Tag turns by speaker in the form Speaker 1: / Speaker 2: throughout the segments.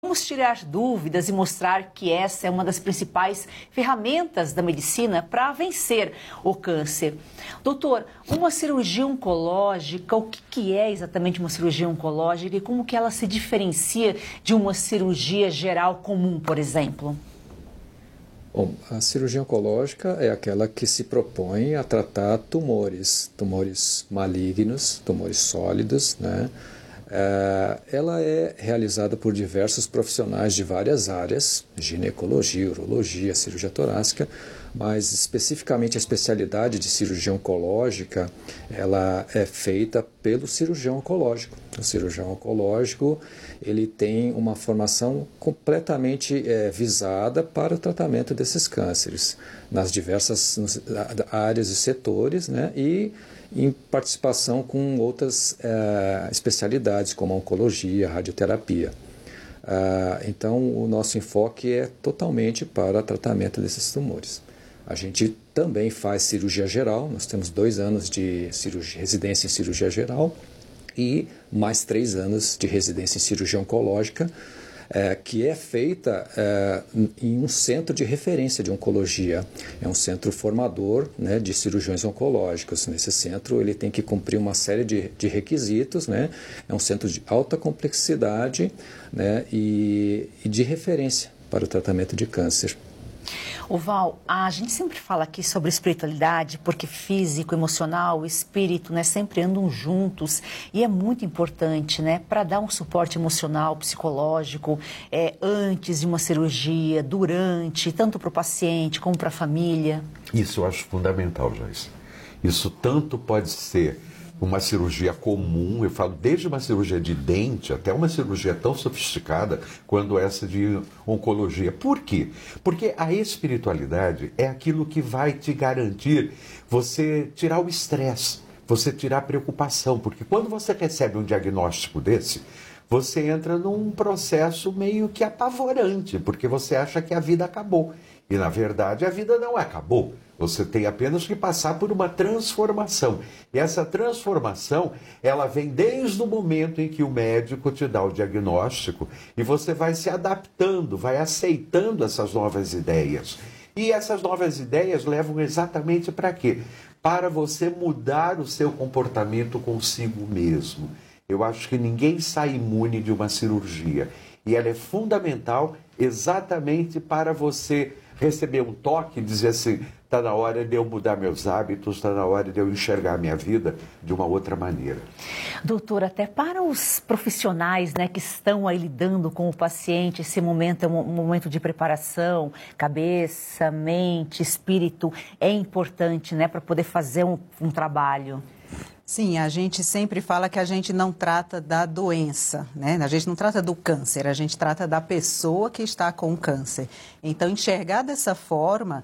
Speaker 1: Vamos tirar dúvidas e mostrar que essa é uma das principais ferramentas da medicina para vencer o câncer. Doutor, uma cirurgia oncológica, o que é exatamente uma cirurgia oncológica e como que ela se diferencia de uma cirurgia geral comum, por exemplo?
Speaker 2: Bom, a cirurgia oncológica é aquela que se propõe a tratar tumores malignos, tumores sólidos, né? Ela é realizada por diversos profissionais de várias áreas, ginecologia, urologia, cirurgia torácica, mas especificamente a especialidade de cirurgia oncológica, ela é feita pelo cirurgião oncológico. O cirurgião oncológico, ele tem uma formação completamente visada para o tratamento desses cânceres, nas diversas áreas e setores, né? E em participação com outras especialidades, como a oncologia, a radioterapia. Então, o nosso enfoque é totalmente para tratamento desses tumores. A gente também faz cirurgia geral, nós temos 2 anos de residência em cirurgia geral e mais 3 anos de residência em cirurgia oncológica, que é feita em um centro de referência de oncologia. É um centro formador, né, de cirurgiões oncológicos. Nesse centro ele tem que cumprir uma série de requisitos, né? É um centro de alta complexidade, né, e de referência para o tratamento de câncer.
Speaker 1: O Val, a gente sempre fala aqui sobre espiritualidade, porque físico, emocional, espírito, né, sempre andam juntos e é muito importante, né, para dar um suporte emocional, psicológico, antes de uma cirurgia, durante, tanto para o paciente como para a família.
Speaker 3: Isso eu acho fundamental, Joyce. Isso tanto pode ser uma cirurgia comum, eu falo desde uma cirurgia de dente até uma cirurgia tão sofisticada quanto essa de oncologia. Por quê? Porque a espiritualidade é aquilo que vai te garantir você tirar o estresse, você tirar a preocupação, porque quando você recebe um diagnóstico desse, você entra num processo meio que apavorante, porque você acha que a vida acabou. E, na verdade, a vida não acabou. Você tem apenas que passar por uma transformação. E essa transformação, ela vem desde o momento em que o médico te dá o diagnóstico e você vai se adaptando, vai aceitando essas novas ideias. E essas novas ideias levam exatamente para quê? Para você mudar o seu comportamento consigo mesmo. Eu acho que ninguém sai imune de uma cirurgia. E ela é fundamental exatamente para você receber um toque e dizer assim, está na hora de eu mudar meus hábitos, está na hora de eu enxergar a minha vida de uma outra maneira.
Speaker 1: Doutor, até para os profissionais, né, que estão aí lidando com o paciente, esse momento é um momento de preparação, cabeça, mente, espírito, é importante, né, para poder fazer um trabalho.
Speaker 4: Sim, a gente sempre fala que a gente não trata da doença, né? A gente não trata do câncer, a gente trata da pessoa que está com o câncer. Então, enxergar dessa forma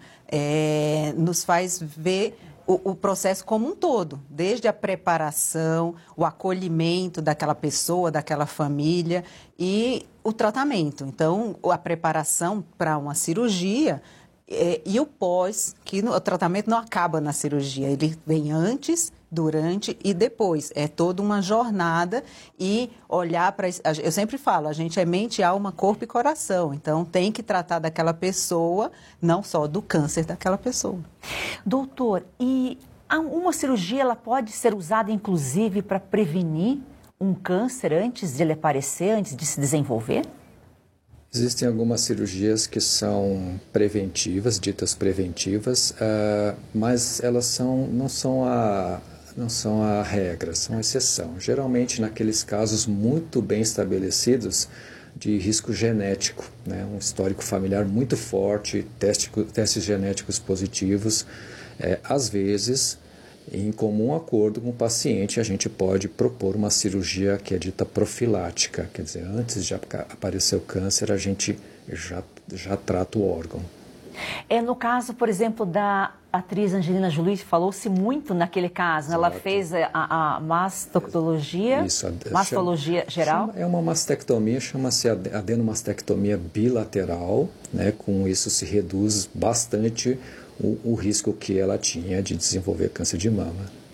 Speaker 4: nos faz ver o processo como um todo, desde a preparação, o acolhimento daquela pessoa, daquela família e o tratamento. Então, a preparação para uma cirurgia e o pós, que o tratamento não acaba na cirurgia, ele vem antes, durante e depois. É toda uma jornada e olhar para... Eu sempre falo, a gente é mente, alma, corpo e coração. Então, tem que tratar daquela pessoa, não só do câncer daquela pessoa.
Speaker 1: Doutor, e uma cirurgia ela pode ser usada, inclusive, para prevenir um câncer antes de ele aparecer, antes de se desenvolver?
Speaker 2: Existem algumas cirurgias que são preventivas, ditas preventivas, mas elas não são a regra, são a exceção. Geralmente, naqueles casos muito bem estabelecidos de risco genético, né? Um histórico familiar muito forte, testes genéticos positivos. Às vezes, em comum acordo com o paciente, a gente pode propor uma cirurgia que é dita profilática, quer dizer, antes de aparecer o câncer, a gente já trata o órgão.
Speaker 1: No caso, por exemplo, da atriz Angelina Jolie, falou-se muito naquele caso, né? Ela fez a mastectomia, mastologia geral?
Speaker 2: É uma mastectomia, chama-se adenomastectomia bilateral, né? Com isso se reduz bastante o risco que ela tinha de desenvolver câncer de mama.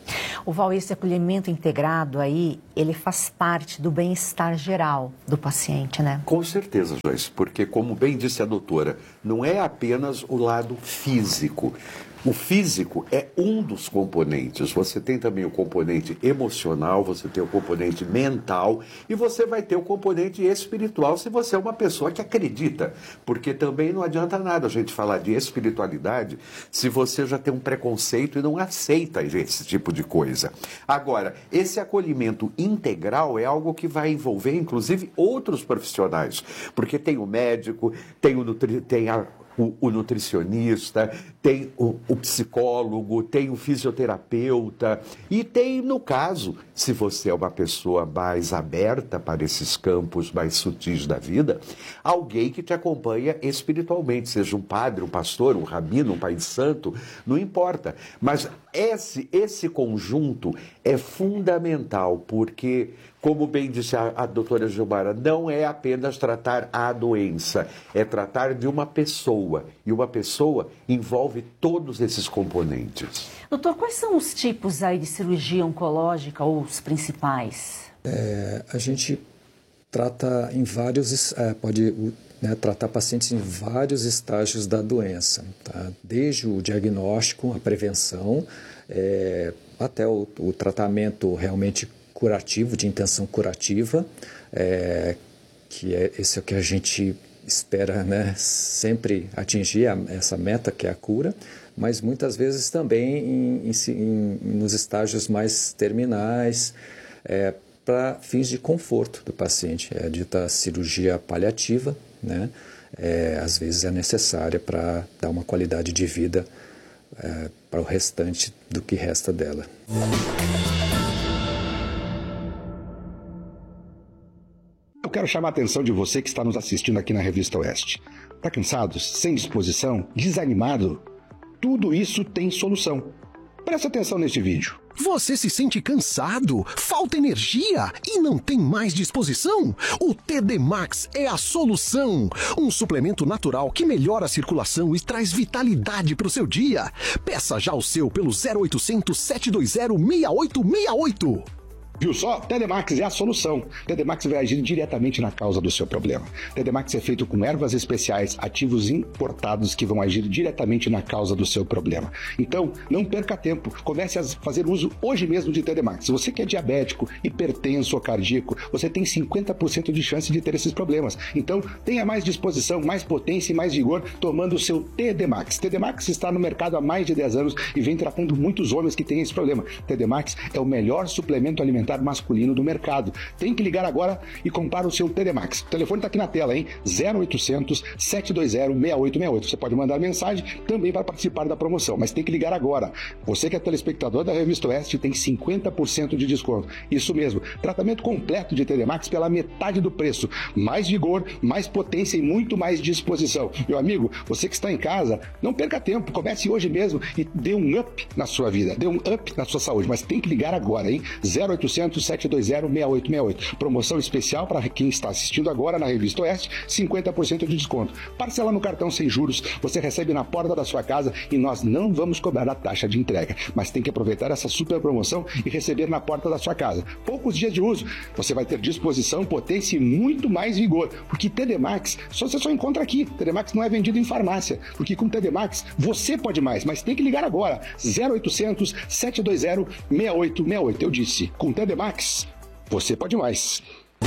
Speaker 1: O Val, esse acolhimento integrado aí, ele faz parte do bem-estar geral do paciente, né?
Speaker 3: Com certeza, Joyce, porque como bem disse a doutora, não é apenas o lado físico. O físico é um dos componentes. Você tem também o componente emocional, você tem o componente mental e você vai ter o componente espiritual se você é uma pessoa que acredita. Porque também não adianta nada a gente falar de espiritualidade se você já tem um preconceito e não aceita esse tipo de coisa. Agora, esse acolhimento integral é algo que vai envolver, inclusive, outros profissionais. Porque tem o médico, tem o nutricionista, tem o psicólogo, tem o fisioterapeuta e tem, no caso, se você é uma pessoa mais aberta para esses campos mais sutis da vida, alguém que te acompanha espiritualmente, seja um padre, um pastor, um rabino, um pai de santo, não importa. Mas esse conjunto é fundamental porque, como bem disse a doutora Gilmara, não é apenas tratar a doença, é tratar de uma pessoa. E uma pessoa envolve todos esses componentes.
Speaker 1: Doutor, quais são os tipos aí de cirurgia oncológica ou os principais?
Speaker 2: A gente trata em vários, pode tratar pacientes em vários estágios da doença, tá? Desde o diagnóstico, a prevenção, até o tratamento realmente curativo, de intenção curativa, esse é o que a gente espera, né, sempre atingir essa meta que é a cura, mas muitas vezes também nos estágios mais terminais, para fins de conforto do paciente. É a dita cirurgia paliativa, né? Às vezes é necessária para dar uma qualidade de vida para o restante do que resta dela.
Speaker 5: Eu quero chamar a atenção de você que está nos assistindo aqui na Revista Oeste. Está cansado, sem disposição, desanimado? Tudo isso tem solução. Presta atenção neste vídeo.
Speaker 6: Você se sente cansado, falta energia e não tem mais disposição? O TD Max é a solução. Um suplemento natural que melhora a circulação e traz vitalidade para o seu dia. Peça já o seu pelo 0800 720 6868.
Speaker 5: Viu só? TD Max é a solução. TD Max vai agir diretamente na causa do seu problema. TD Max é feito com ervas especiais, ativos importados que vão agir diretamente na causa do seu problema. Então, não perca tempo. Comece a fazer uso hoje mesmo de TD Max. Se você que é diabético, hipertenso ou cardíaco, você tem 50% de chance de ter esses problemas. Então, tenha mais disposição, mais potência e mais vigor tomando o seu TD Max. TD Max está no mercado há mais de 10 anos e vem tratando muitos homens que têm esse problema. TD Max é o melhor suplemento alimentar masculino do mercado. Tem que ligar agora e comprar o seu TD Max. O telefone está aqui na tela, hein? 0800 720 6868. Você pode mandar mensagem também para participar da promoção, mas tem que ligar agora. Você que é telespectador da Revista Oeste tem 50% de desconto. Isso mesmo, tratamento completo de TD Max pela metade do preço. Mais vigor, mais potência e muito mais disposição. Meu amigo, você que está em casa, não perca tempo. Comece hoje mesmo e dê um up na sua vida, dê um up na sua saúde, mas tem que ligar agora, hein? 0800 720 6868. Promoção especial para quem está assistindo agora na Revista Oeste, 50% de desconto. Parcela no cartão sem juros, você recebe na porta da sua casa e nós não vamos cobrar a taxa de entrega. Mas tem que aproveitar essa super promoção e receber na porta da sua casa. Poucos dias de uso, você vai ter disposição, potência e muito mais vigor. Porque TD Max, você só encontra aqui. TD Max não é vendido em farmácia. Porque com TD Max, você pode mais. Mas tem que ligar agora. 0800 720 6868. Eu disse, com TD Max, você pode mais.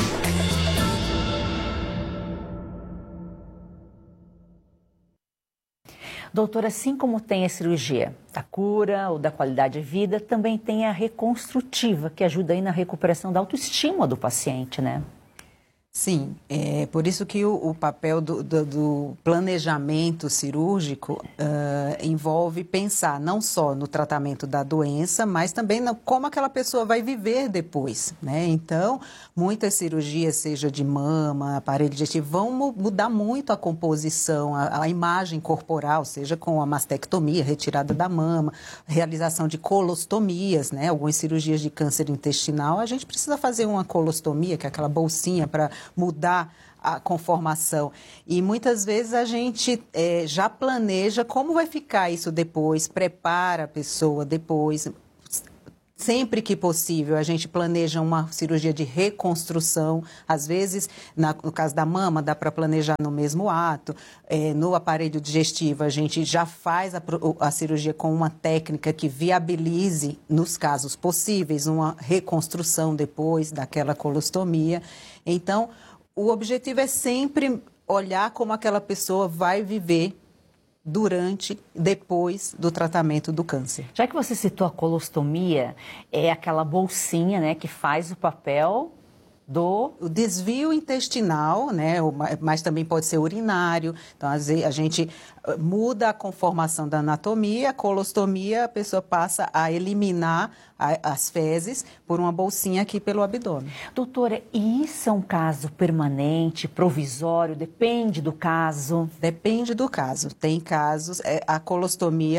Speaker 1: Doutor, assim como tem a cirurgia da cura ou da qualidade de vida, também tem a reconstrutiva, que ajuda aí na recuperação da autoestima do paciente, né?
Speaker 4: Sim, é por isso que o papel do planejamento cirúrgico envolve pensar não só no tratamento da doença, mas também como aquela pessoa vai viver depois, né? Então, muitas cirurgias, seja de mama, aparelho digestivo, vão mudar muito a composição, a imagem corporal, seja com a mastectomia, retirada da mama, realização de colostomias, né? Algumas cirurgias de câncer intestinal, a gente precisa fazer uma colostomia, que é aquela bolsinha para mudar a conformação. E muitas vezes a gente já planeja como vai ficar isso depois, prepara a pessoa depois, Sempre que possível, a gente planeja uma cirurgia de reconstrução. Às vezes, no caso da mama, dá para planejar no mesmo ato. No aparelho digestivo, a gente já faz a cirurgia com uma técnica que viabilize, nos casos possíveis, uma reconstrução depois daquela colostomia. Então, o objetivo é sempre olhar como aquela pessoa vai viver depois do tratamento do câncer.
Speaker 1: Já que você citou a colostomia, é aquela bolsinha, né, que faz o papel do...
Speaker 4: O desvio intestinal, né, mas também pode ser urinário. Então, a gente muda a conformação da anatomia, a colostomia, a pessoa passa a eliminar as fezes por uma bolsinha aqui pelo abdômen.
Speaker 1: Doutora, e isso é um caso permanente, provisório? Depende do caso?
Speaker 4: Depende do caso. Tem casos, a colostomia,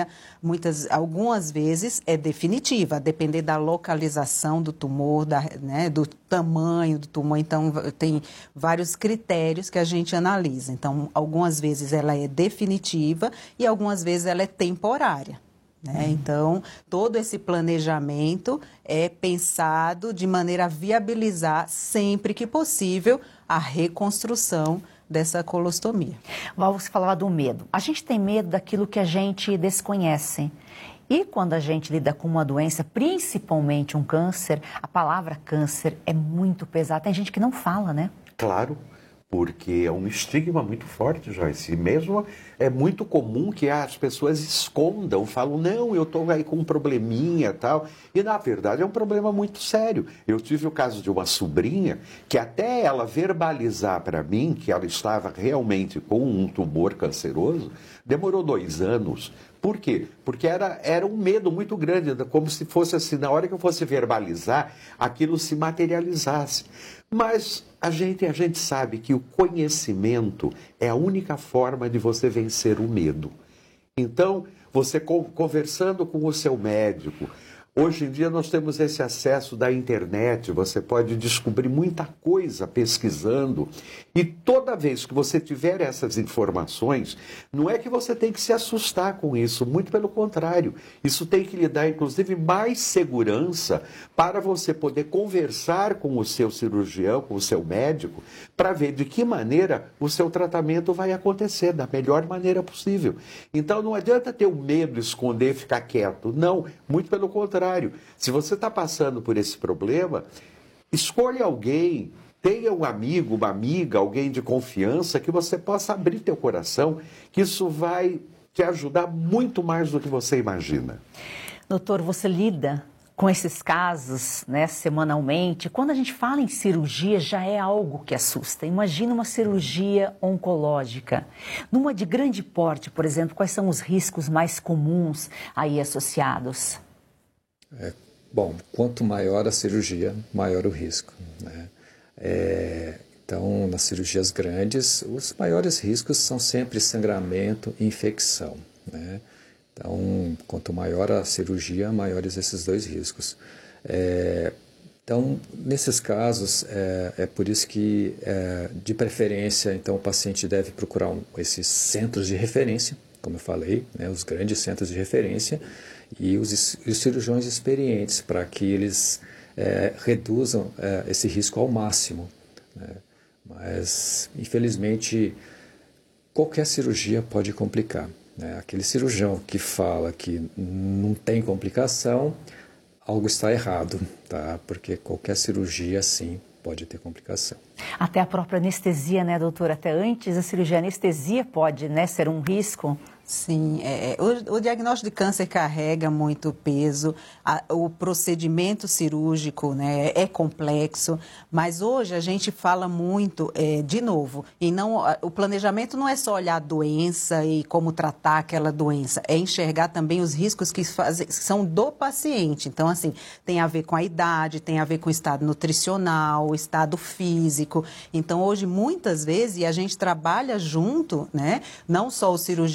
Speaker 4: algumas vezes, é definitiva, a depender da localização do tumor, do tamanho do tumor. Então, tem vários critérios que a gente analisa. Então, algumas vezes ela é definitiva e algumas vezes ela é temporária. Então, todo esse planejamento é pensado de maneira a viabilizar, sempre que possível, a reconstrução dessa colostomia.
Speaker 1: Val, você falava do medo. A gente tem medo daquilo que a gente desconhece. E quando a gente lida com uma doença, principalmente um câncer, a palavra câncer é muito pesada. Tem gente que não fala, né?
Speaker 3: Claro. Porque é um estigma muito forte, Joyce. Mesmo é muito comum que as pessoas escondam, falam, não, eu estou aí com um probleminha e tal. E, na verdade, é um problema muito sério. Eu tive o caso de uma sobrinha que até ela verbalizar para mim que ela estava realmente com um tumor canceroso, demorou 2 anos. Por quê? Porque era um medo muito grande, como se fosse assim, na hora que eu fosse verbalizar, aquilo se materializasse. Mas a gente sabe que o conhecimento é a única forma de você vencer o medo. Então, você conversando com o seu médico, hoje em dia nós temos esse acesso da internet, você pode descobrir muita coisa pesquisando e toda vez que você tiver essas informações, não é que você tem que se assustar com isso, muito pelo contrário, isso tem que lhe dar inclusive mais segurança para você poder conversar com o seu cirurgião, com o seu médico, para ver de que maneira o seu tratamento vai acontecer, da melhor maneira possível. Então não adianta ter o medo, esconder, ficar quieto, não, muito pelo contrário. Se você está passando por esse problema, escolha alguém, tenha um amigo, uma amiga, alguém de confiança que você possa abrir teu coração, que isso vai te ajudar muito mais do que você imagina.
Speaker 1: Doutor, você lida com esses casos, né, semanalmente. Quando a gente fala em cirurgia, já é algo que assusta. Imagina uma cirurgia oncológica. Numa de grande porte, por exemplo, quais são os riscos mais comuns aí associados?
Speaker 2: Bom, quanto maior a cirurgia, maior o risco, né? Então, nas cirurgias grandes, os maiores riscos são sempre sangramento e infecção, né? Então, quanto maior a cirurgia, maiores esses 2 riscos. Então, nesses casos, é por isso que, de preferência, então, o paciente deve procurar esses centros de referência, como eu falei, né, os grandes centros de referência, e os cirurgiões experientes, para que eles reduzam esse risco ao máximo, né? Mas, infelizmente, qualquer cirurgia pode complicar, né? Aquele cirurgião que fala que não tem complicação, algo está errado, tá? Porque qualquer cirurgia, sim, pode ter complicação.
Speaker 1: Até a própria anestesia, né, doutora? Até antes da cirurgia, a anestesia pode, né, ser um risco?
Speaker 4: Sim, o diagnóstico de câncer carrega muito peso, o procedimento cirúrgico, né, é complexo, mas hoje a gente fala muito, de novo, e não, o planejamento não é só olhar a doença e como tratar aquela doença, é enxergar também os riscos que são do paciente. Então, assim, tem a ver com a idade, tem a ver com o estado nutricional, o estado físico. Então, hoje, muitas vezes, e a gente trabalha junto, né, não só o cirurgião,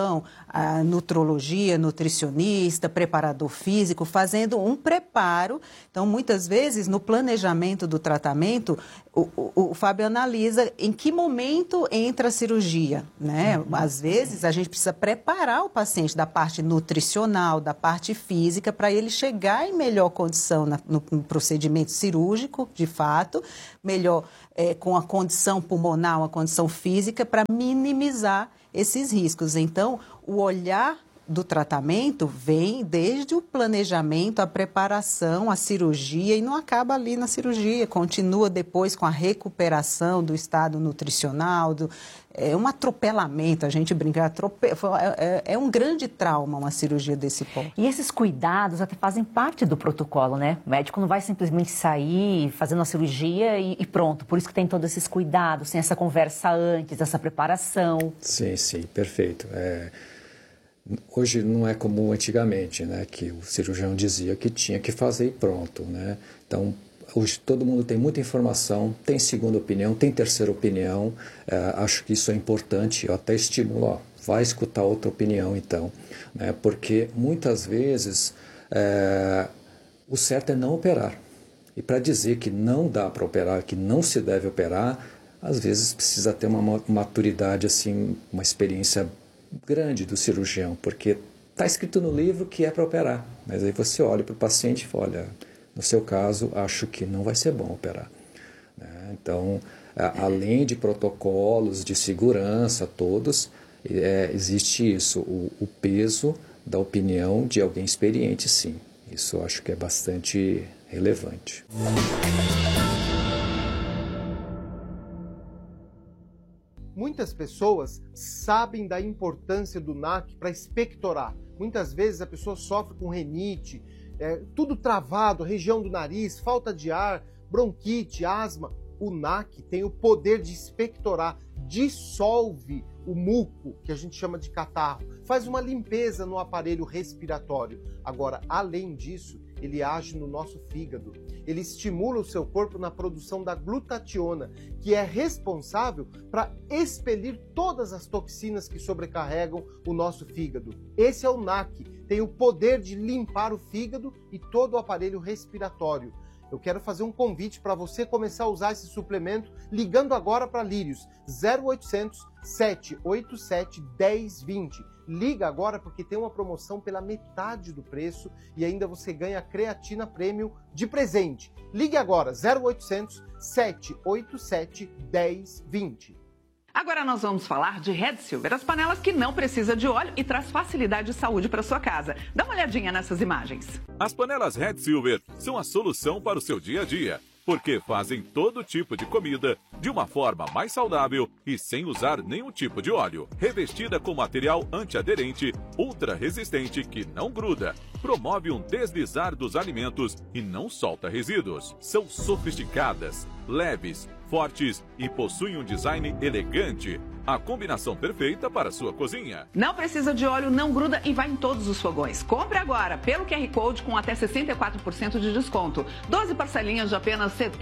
Speaker 4: alimentação, a nutrologia, nutricionista, preparador físico, fazendo um preparo. Então, muitas vezes, no planejamento do tratamento, o Fábio analisa em que momento entra a cirurgia, né? Às vezes, a gente precisa preparar o paciente da parte nutricional, da parte física, para ele chegar em melhor condição no procedimento cirúrgico, de fato, melhor com a condição pulmonar, a condição física, para minimizar esses riscos. Então, o olhar do tratamento vem desde o planejamento, a preparação, a cirurgia, e não acaba ali na cirurgia, continua depois com a recuperação do estado nutricional, é um atropelamento, a gente brinca, é um grande trauma uma cirurgia desse ponto.
Speaker 1: E esses cuidados até fazem parte do protocolo, né? O médico não vai simplesmente sair fazendo a cirurgia e pronto, por isso que tem todos esses cuidados, tem essa conversa antes, essa preparação.
Speaker 2: Sim, perfeito. Hoje não é como antigamente, né, que o cirurgião dizia que tinha que fazer e pronto, né? Então, hoje todo mundo tem muita informação, tem segunda opinião, tem terceira opinião, acho que isso é importante, eu até estimulo, vai escutar outra opinião então, né? Porque muitas vezes o certo é não operar. E para dizer que não dá para operar, que não se deve operar, às vezes precisa ter uma maturidade, assim, uma experiência grande do cirurgião, porque está escrito no livro que é para operar, mas aí você olha para o paciente e fala, olha, no seu caso, acho que não vai ser bom operar. Então, além de protocolos de segurança todos, existe isso, o peso da opinião de alguém experiente, sim. Isso eu acho que é bastante relevante.
Speaker 7: Muitas pessoas sabem da importância do NAC para expectorar. Muitas vezes a pessoa sofre com rinite, tudo travado, região do nariz, falta de ar, bronquite, asma. O NAC tem o poder de expectorar, dissolve o muco, que a gente chama de catarro, faz uma limpeza no aparelho respiratório. Agora, além disso, ele age no nosso fígado. Ele estimula o seu corpo na produção da glutationa, que é responsável para expelir todas as toxinas que sobrecarregam o nosso fígado. Esse é o NAC, tem o poder de limpar o fígado e todo o aparelho respiratório. Eu quero fazer um convite para você começar a usar esse suplemento ligando agora para Lírios, 0800 787 1020. Liga agora porque tem uma promoção pela metade do preço e ainda você ganha creatina Premium de presente. Ligue agora, 0800 787 1020.
Speaker 8: Agora nós vamos falar de Red Silver, as panelas que não precisa de óleo e traz facilidade e saúde para sua casa. Dá uma olhadinha nessas imagens.
Speaker 9: As panelas Red Silver são a solução para o seu dia a dia, porque fazem todo tipo de comida de uma forma mais saudável e sem usar nenhum tipo de óleo. Revestida com material antiaderente, ultra resistente que não gruda, promove um deslizar dos alimentos e não solta resíduos. São sofisticadas, leves, fortes e possuem um design elegante. A combinação perfeita para a sua cozinha.
Speaker 8: Não precisa de óleo, não gruda e vai em todos os fogões. Compre agora pelo QR Code com até 64% de desconto. 12 parcelinhas de apenas R$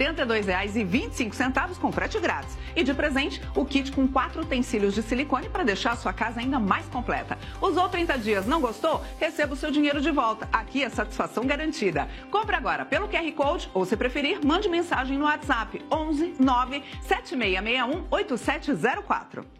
Speaker 8: 72,25 com frete grátis. E de presente, o kit com 4 utensílios de silicone para deixar a sua casa ainda mais completa. Usou 30 dias, não gostou? Receba o seu dinheiro de volta. Aqui é satisfação garantida. Compre agora pelo QR Code ou, se preferir, mande mensagem no WhatsApp 11 9 7661 8704.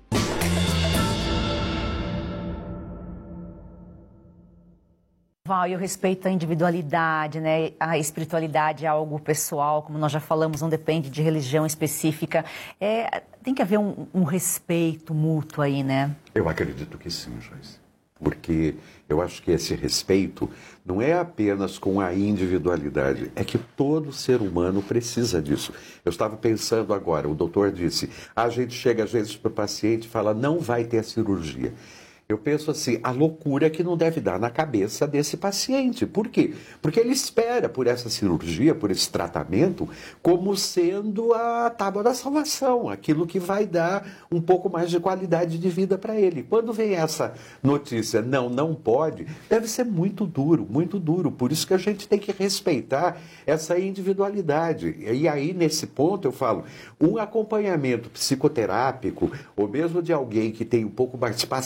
Speaker 1: Eu respeito a individualidade, né? A espiritualidade é algo pessoal, como nós já falamos, não depende de religião específica. Tem que haver um respeito mútuo aí, né?
Speaker 3: Eu acredito que sim, Joyce. Porque eu acho que esse respeito não é apenas com a individualidade, é que todo ser humano precisa disso. Eu estava pensando agora, o doutor disse, a gente chega às vezes para o paciente e fala, não vai ter a cirurgia. Eu penso assim, a loucura que não deve dar na cabeça desse paciente. Por quê? Porque ele espera por essa cirurgia, por esse tratamento, como sendo a tábua da salvação, aquilo que vai dar um pouco mais de qualidade de vida para ele. Quando vem essa notícia, não pode, deve ser muito duro, muito duro. Por isso que a gente tem que respeitar essa individualidade. E aí, nesse ponto, eu falo, um acompanhamento psicoterápico, ou mesmo de alguém que tem um pouco mais de paciência,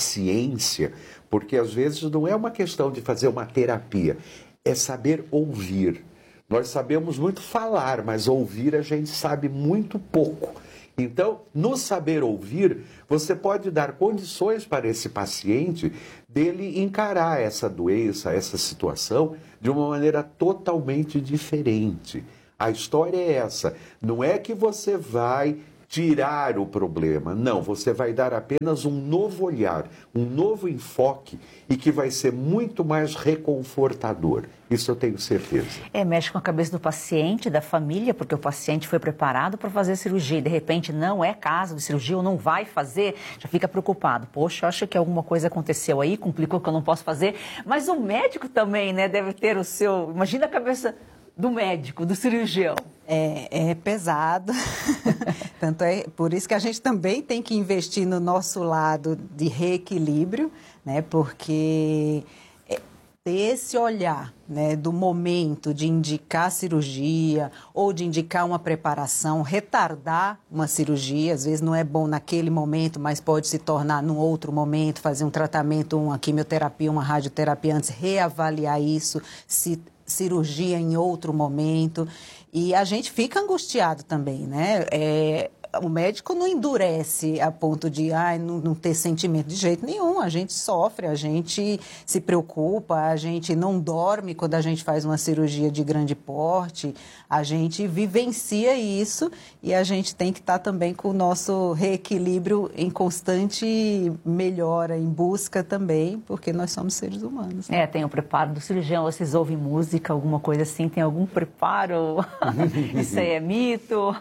Speaker 3: paciência, porque às vezes não é uma questão de fazer uma terapia, é saber ouvir. Nós sabemos muito falar, mas ouvir a gente sabe muito pouco. Então, no saber ouvir, você pode dar condições para esse paciente dele encarar essa doença, essa situação, de uma maneira totalmente diferente. A história é essa. Não é que você vai tirar o problema. Não, você vai dar apenas um novo olhar, um novo enfoque e que vai ser muito mais reconfortador. Isso eu tenho certeza.
Speaker 1: Mexe com a cabeça do paciente, da família, porque o paciente foi preparado para fazer a cirurgia e de repente não é caso de cirurgia ou não vai fazer, já fica preocupado. Poxa, acho que alguma coisa aconteceu aí, complicou que eu não posso fazer. Mas o médico também, né, deve ter o seu... Imagina a cabeça do médico, do cirurgião.
Speaker 4: É pesado, tanto é por isso que a gente também tem que investir no nosso lado de reequilíbrio, né? Porque ter esse olhar, né, do momento de indicar cirurgia ou de indicar uma preparação, retardar uma cirurgia, às vezes não é bom naquele momento, mas pode se tornar num outro momento, fazer um tratamento, uma quimioterapia, uma radioterapia antes, reavaliar isso, cirurgia em outro momento, e a gente fica angustiado também, né? O médico não endurece a ponto de não ter sentimento de jeito nenhum, a gente sofre, a gente se preocupa, a gente não dorme quando a gente faz uma cirurgia de grande porte, a gente vivencia isso e a gente tem que estar também com o nosso reequilíbrio em constante melhora, em busca também, porque nós somos seres humanos. Né?
Speaker 1: Tem o preparo do cirurgião, vocês ouvem música, alguma coisa assim, tem algum preparo? Isso aí é mito?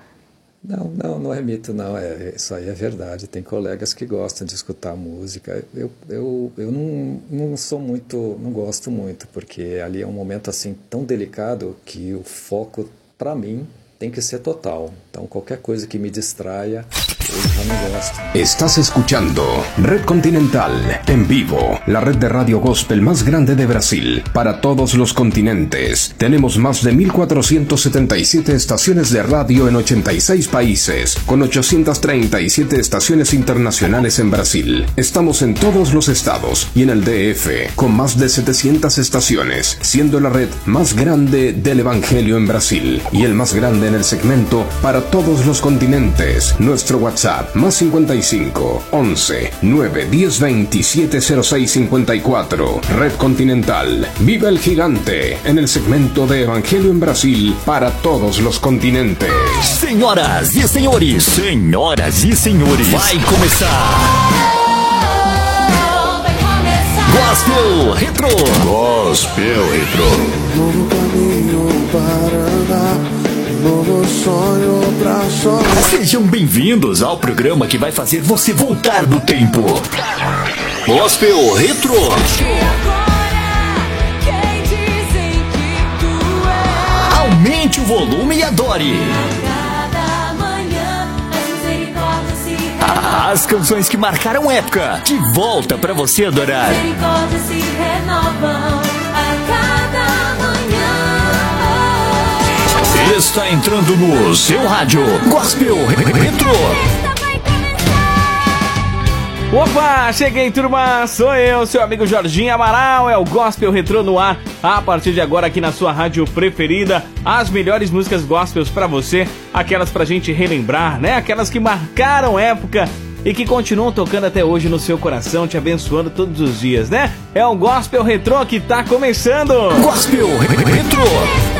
Speaker 2: Não é mito, não. Isso aí é verdade. Tem colegas que gostam de escutar música. Eu não sou muito, não gosto muito, porque ali é um momento assim tão delicado que o foco, para mim, tem que ser total. Então, qualquer coisa que me distraia, eu já não gosto.
Speaker 6: Estás escuchando Red Continental, en vivo, la red de radio gospel más grande de Brasil, para todos los continentes. Tenemos más de 1.477 estaciones de radio en 86 países, con 837 estaciones internacionales en Brasil. Estamos en todos los estados y en el DF, con más de 700 estaciones, siendo la red más grande del Evangelio en Brasil y el más grande en el segmento para todos los continentes. Nuestro WhatsApp más 55 11 9 10 27 06 54. Red Continental. Viva el gigante en el segmento de Evangelio en Brasil para todos los continentes.
Speaker 10: Senhoras e senhores, vai começar. Gospel Retro. Gospel Retro.
Speaker 11: Novo caminho para andar, novo sonho pra sonhar.
Speaker 10: Sejam bem-vindos ao programa que vai fazer você voltar do tempo. Gospel Retro. Aumente o volume e adore. As canções que marcaram época, de volta pra você adorar.
Speaker 12: Misericórdias se renovam a cada manhã.
Speaker 10: Está entrando no seu rádio Gospel Retro.
Speaker 13: Opa, cheguei, turma, sou eu, seu amigo Jorginho Amaral, é o Gospel Retro no ar, a partir de agora aqui na sua rádio preferida, as melhores músicas gospels pra você, aquelas pra gente relembrar, né, aquelas que marcaram época e que continuam tocando até hoje no seu coração, te abençoando todos os dias, né? É o Gospel Retro que tá começando!
Speaker 10: Gospel Retro!